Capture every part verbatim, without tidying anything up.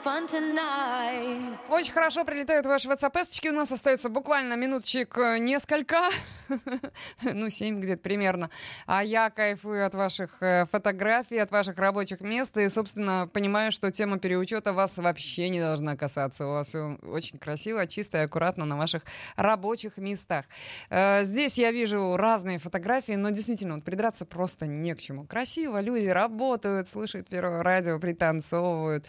Очень хорошо прилетают ваши ватсап-эсочки. У нас остается буквально минуточек несколько. Ну, семь где-то примерно. А я кайфую от ваших фотографий, от ваших рабочих мест. И, собственно, понимаю, что тема переучета вас вообще не должна касаться. У вас все очень красиво, чисто и аккуратно на ваших рабочих местах. Здесь я вижу разные фотографии, но действительно, вот придраться просто не к чему. Красиво, люди работают, слушают Первое радио, пританцовывают.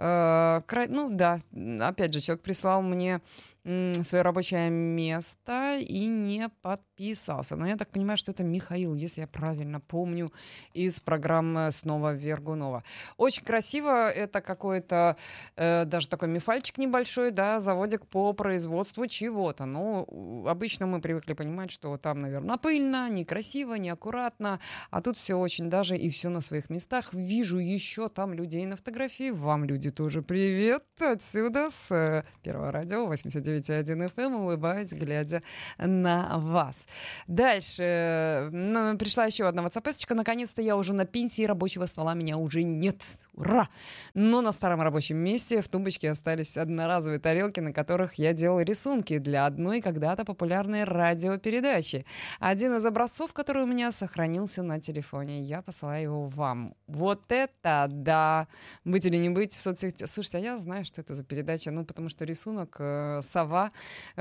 Ну да, опять же, человек прислал мне свое рабочее место и не подписался. Но я так понимаю, что это Михаил, если я правильно помню, из программы «Снова Вергунова». Очень красиво. Это какой-то э, даже такой мифальчик небольшой, да, заводик по производству чего-то. Но обычно мы привыкли понимать, что там, наверное, пыльно, некрасиво, неаккуратно. А тут все очень даже и все на своих местах. Вижу еще там людей на фотографии. Вам, люди, тоже привет отсюда с Первого радио восемьдесят девять и один эф эм, улыбаюсь, глядя на вас. Дальше. Ну, пришла еще одна ватсап-эсочка. Наконец-то я уже на пенсии, рабочего стола меня уже нет. Ура! Но на старом рабочем месте в тумбочке остались одноразовые тарелки, на которых я делал рисунки для одной когда-то популярной радиопередачи. Один из образцов, который у меня сохранился на телефоне. Я посылаю его вам. Вот это да! Быть или не быть в соцсетях. Слушайте, а я знаю, что это за передача. Ну, потому что рисунок э, сова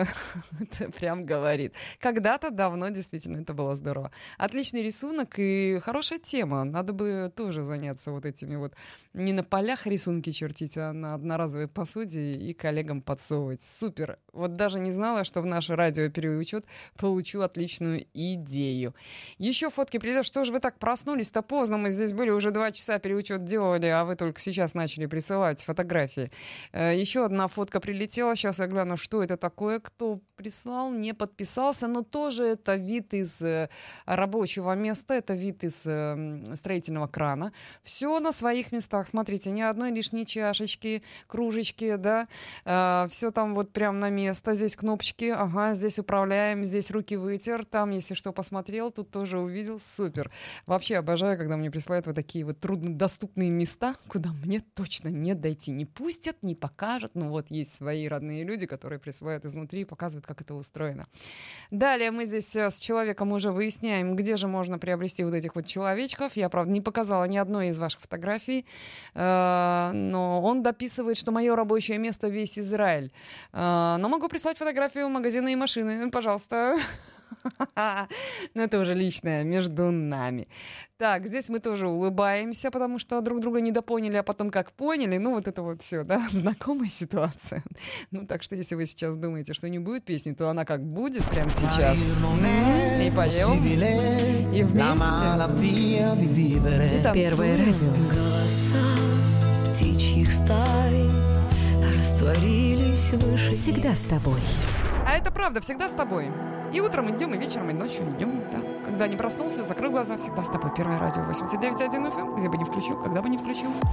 это прям говорит. Когда-то давно действительно это было здорово. Отличный рисунок и хорошая тема. Надо бы тоже заняться вот этими вот не на полях рисунки чертить, а на одноразовой посуде и коллегам подсовывать. Супер! Вот даже не знала, что в наш радиопереучет получу отличную идею. Еще фотки придет. Что же вы так проснулись-то поздно? Мы здесь были, уже два часа переучет делали, а вы только сейчас начали присылать фотографии. Еще одна фотка прилетела. Сейчас я гляну, что это такое, кто прислал, не подписался, но тоже это вид из рабочего места, это вид из строительного крана. Все на своих местах. Смотрите, ни одной лишней чашечки, кружечки, да, э, все там вот прям на место. Здесь кнопочки, ага, здесь управляем, здесь руки вытер, там, если что, посмотрел, тут тоже увидел. Супер. Вообще обожаю, когда мне присылают вот такие вот труднодоступные места, куда мне точно не дойти. Не пустят, не покажут. Ну вот есть свои родные люди, которые присылают изнутри и показывают, как это устроено. Далее мы здесь с человеком уже выясняем, где же можно приобрести вот этих вот человечков. Я, правда, не показала ни одной из ваших фотографий, но он дописывает, что мое рабочее место весь Израиль. Но могу прислать фотографию магазина и машины. Пожалуйста. Но это уже личное, между нами. Так, здесь мы тоже улыбаемся, потому что друг друга недопоняли, а потом как поняли. Ну, вот это вот все, да, знакомая ситуация. Ну, так что, если вы сейчас думаете, что не будет песни, то она как будет прямо сейчас. И поем, и вместе. И Первое радио. Птичьих стай растворились выше. Всегда с тобой. А это правда, всегда с тобой. И утром, и днем, и вечером, и ночью, и днем. Да. Когда не проснулся, закрыл глаза, всегда с тобой. Первое радио восемьдесят девять и один эф эм, где бы не включил, когда бы не включил.